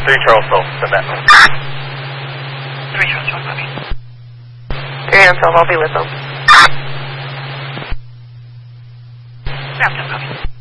3 Charles Hill, send that. 3 Charles Hill, copy. 3 on 12, I'll be with them. Grab them, copy.